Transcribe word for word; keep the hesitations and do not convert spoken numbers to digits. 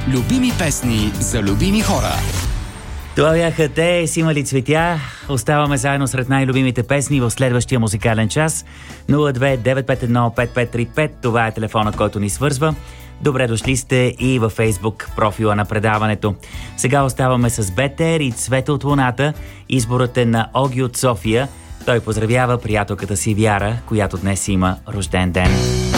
Любими песни за любими хора. Това бяха те, с има ли цветя. Оставаме заедно сред най-любимите песни в следващия музикален час. нула две девет пет едно пет пет три пет. Това е телефона, който ни свързва. Добре дошли сте и във Фейсбук профила на предаването. Сега оставаме с Бетер и Цвета от луната. Изборът е на Оги от София. Той поздравява приятелката си Вяра, която днес има рожден ден.